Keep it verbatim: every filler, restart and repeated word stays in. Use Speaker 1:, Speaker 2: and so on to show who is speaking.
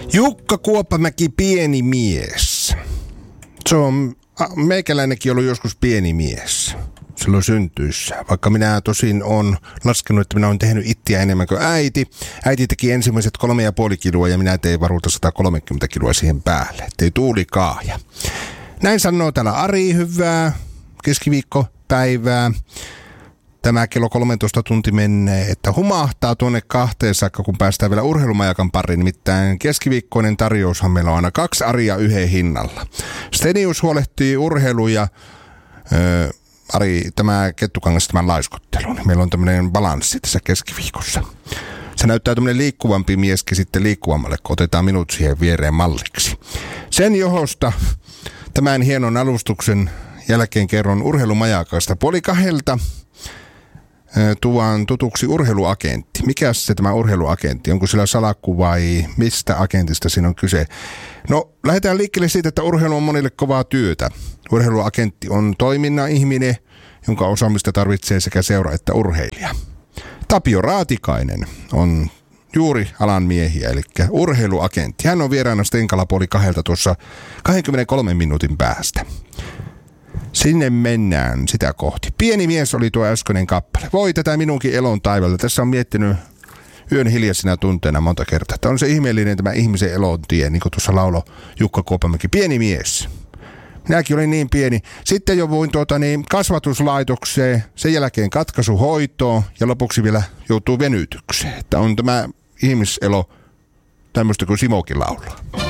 Speaker 1: Jukka Kuoppamäki, pieni mies. Se on meikäläinenkin ollut joskus pieni mies silloin syntyessä. Vaikka minä tosin on laskenut, että minä olen tehnyt itseä enemmän kuin äiti. Äiti teki ensimmäiset kolme ja puoli kiloa ja minä tein varulta sata kolmekymmentä kiloa siihen päälle. Ettei tuuli kaaja. Näin sanoo täällä Ari, hyvää keskiviikkopäivää. Tämä kello kolmetoista tunti menee, että humahtaa tuonne kahteen saakka, kun päästään vielä urheilumajakan pariin. Nimittäin keskiviikkoinen tarjoushan meillä on aina kaksi Aria yhden hinnalla. Stenius huolehtii urheilu ja ö, Ari, tämä Kettukangas tämän laiskottelun. Meillä on tämmöinen balanssi tässä keskiviikossa. Se näyttää tämmöinen liikkuvampi mieskin sitten liikkuvammalle, kun otetaan minut siihen viereen malliksi. Sen johdosta tämän hienon alustuksen jälkeen kerron urheilumajakasta. Puoli kahdelta tuon tutuksi urheiluagentti. Mikä se tämä urheiluagentti? Onko sillä salakku vai mistä agentista siinä on kyse? No, lähdetään liikkeelle siitä, että urheilu on monille kovaa työtä. Urheiluagentti on toiminnan ihminen, jonka osaamista tarvitsee sekä seura että urheilija. Tapio Raatikainen on juuri alan miehiä, eli urheiluagentti. Hän on vieraana Stenkalla puoli kahdelta tuossa kaksikymmentäkolme minuutin päästä. Sinne mennään sitä kohti. Pieni mies oli tuo äskeinen kappale. Voi tätä minunkin elon taivaalta. Tässä on miettinyt yön hiljaisina tunteina monta kertaa. Että on se ihmeellinen tämä ihmisen elon tie, niin kuin tuossa laulo Jukka Kuoppamäki. Pieni mies. Minäkin olin niin pieni. Sitten jo voin tuota, niin, kasvatuslaitokseen, sen jälkeen katkaisuhoitoon ja lopuksi vielä joutuu venytykseen. Että on tämä ihmiselo tämmöistä kuin Simokin laulaa.